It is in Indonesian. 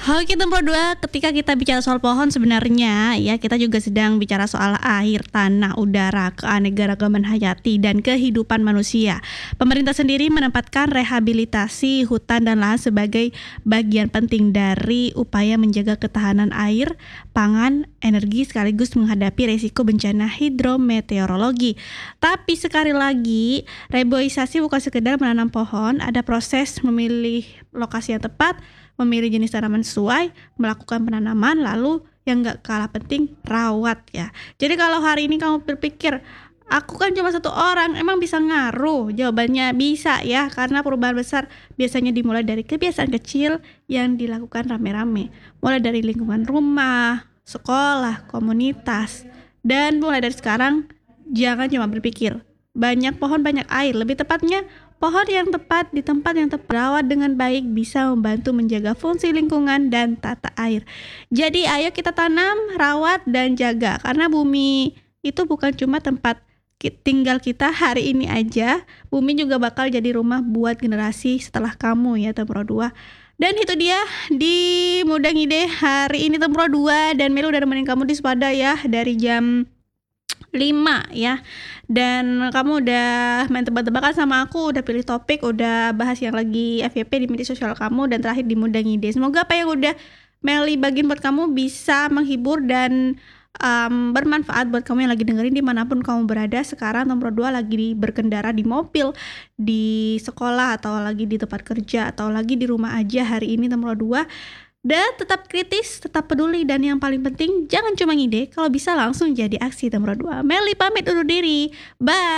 Oke, Tempro 2, ketika kita bicara soal pohon sebenarnya ya kita juga sedang bicara soal air, tanah, udara, keanekaragaman hayati dan kehidupan manusia. Pemerintah sendiri menempatkan rehabilitasi hutan dan lahan sebagai bagian penting dari upaya menjaga ketahanan air, pangan, energi sekaligus menghadapi resiko bencana hidrometeorologi. Tapi sekali lagi, reboisasi bukan sekedar menanam pohon, ada proses memilih lokasi yang tepat, memilih jenis tanaman sesuai, melakukan penanaman, lalu yang gak kalah penting rawat ya. Jadi kalau hari ini kamu berpikir aku kan cuma satu orang, emang bisa ngaruh? Jawabannya bisa ya, karena perubahan besar biasanya dimulai dari kebiasaan kecil yang dilakukan rame-rame. Mulai dari lingkungan rumah, sekolah, komunitas. Dan mulai dari sekarang jangan cuma berpikir banyak pohon banyak air, lebih tepatnya pohon yang tepat di tempat yang tepat rawat dengan baik bisa membantu menjaga fungsi lingkungan dan tata air. Jadi ayo kita tanam, rawat dan jaga, karena bumi itu bukan cuma tempat tinggal kita hari ini aja, bumi juga bakal jadi rumah buat generasi setelah kamu ya Tempro 2. Dan itu dia di Muda Ngide hari ini Tempro 2, dan Melu udah nemenin kamu di Sepada ya dari jam 5 ya. Dan kamu udah main tebak-tebakan sama aku, udah pilih topik, udah bahas yang lagi FYP di media sosial kamu, dan terakhir di Muda Ngide. Semoga apa yang udah Meli bagiin buat kamu bisa menghibur dan bermanfaat buat kamu yang lagi dengerin dimanapun kamu berada. Sekarang Tempro 2 lagi berkendara di mobil, di sekolah, atau lagi di tempat kerja, atau lagi di rumah aja hari ini Tempro 2. Dan tetap kritis, tetap peduli, dan yang paling penting jangan cuma ngide, kalau bisa langsung jadi aksi Tempro 2. Meli pamit undur diri. Bye.